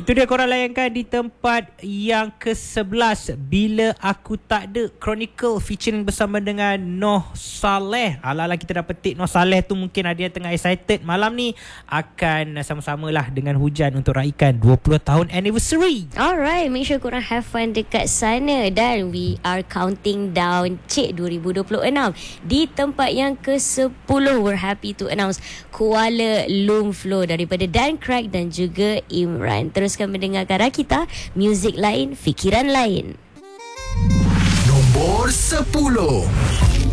Itu dia, korang layankan di tempat yang ke-11 Bila Aku Tak Ada Chronicle featuring bersama dengan Noh Saleh. Ala-ala kita dah petik Noh Saleh tu, mungkin ada yang tengah excited malam ni akan sama-samalah dengan Hujan untuk raikan 20 tahun anniversary. Alright, make sure korang have fun dekat sana. Dan we are counting down Cik 2026. Di tempat yang ke-10, we're happy to announce Kuala Lumflow daripada Dan Craig dan juga Imran. Teruskan mendengarkan Rakita, muzik lain, fikiran lain. Nombor 10.